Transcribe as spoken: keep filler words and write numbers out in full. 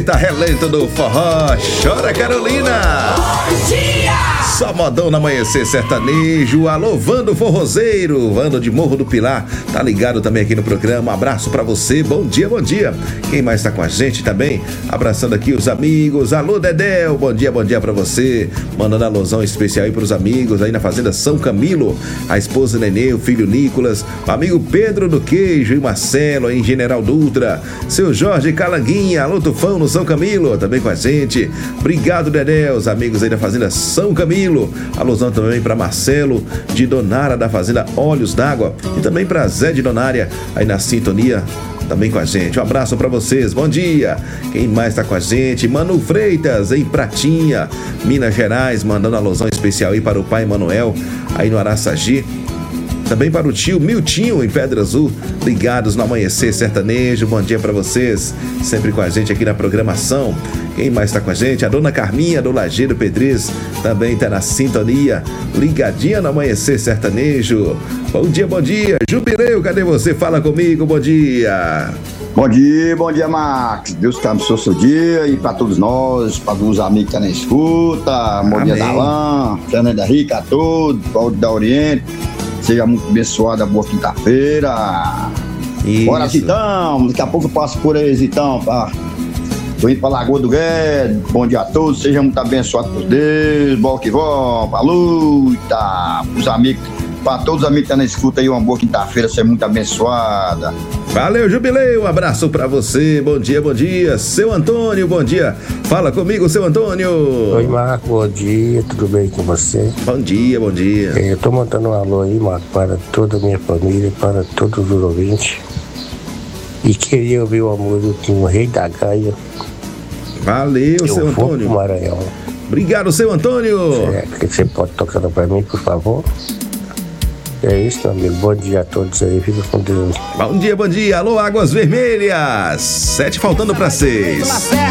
Aproveita relento do forró. Chora, Carolina. Bom dia! Só modão no amanhecer sertanejo. Alô, Vando Forrozeiro, Vando de Morro do Pilar, tá ligado também aqui no programa. Um abraço pra você, bom dia, bom dia. Quem mais tá com a gente também? Abraçando aqui os amigos. Alô, Dedéu, bom dia, bom dia pra você. Mandando alusão especial aí pros amigos aí na Fazenda São Camilo. A esposa Nenê, o filho Nicolas, o amigo Pedro do Queijo e Marcelo aí em General Dutra. Seu Jorge Calanguinha, alô, Tufão no São Camilo, também com a gente. Obrigado, Dedéu, os amigos aí da Fazenda São Camilo. Alusão também para Marcelo de Donara da Fazenda Olhos d'Água e também para Zé de Donária aí na sintonia também com a gente. Um abraço para vocês, bom dia. Quem mais tá com a gente? Manu Freitas em Pratinha, Minas Gerais, mandando alusão especial aí para o pai Manuel aí no Araçagi. Também para o tio Miltinho em Pedra Azul, ligados no Amanhecer Sertanejo. Bom dia para vocês, sempre com a gente aqui na programação. Quem mais está com a gente? A dona Carminha do Lajeiro Pedriz também está na sintonia, ligadinha no Amanhecer Sertanejo. Bom dia, bom dia. Jubileu, cadê você? Fala comigo, bom dia. Bom dia, bom dia, Max. Deus te abençoe o seu dia e para todos nós, para os amigos que estão na escuta. Bom dia, Dalan, Fernanda Rica, a todos, Paulo da Oriente. Seja muito abençoada, boa quinta-feira. Isso. Bora, Zitão. Daqui a pouco eu passo por aí, Zitão. Tá? Tô indo pra Lagoa do Guedes. Bom dia a todos. Seja muito abençoado por Deus. Bom que vão, pra luta. Os amigos, pra todos os amigos que estão na escuta aí, uma boa quinta-feira. Seja muito abençoada. Valeu, Jubileu. Um abraço pra você. Bom dia, bom dia. Seu Antônio, bom dia. Fala comigo, seu Antônio. Oi, Marco, bom dia. Tudo bem com você? Bom dia, bom dia. Eu tô mandando um alô aí, Marco, para toda a minha família, para todos os ouvintes. E queria ouvir o amor do Rei da Gaia. Valeu, Eu seu vou Antônio. pro Maranhão. Obrigado, seu Antônio. É, que você pode tocar pra mim, por favor? É isso, meu amigo. Bom dia a todos aí. Fica com Deus. Bom dia, bom dia. Alô, Águas Vermelhas. Sete faltando para seis.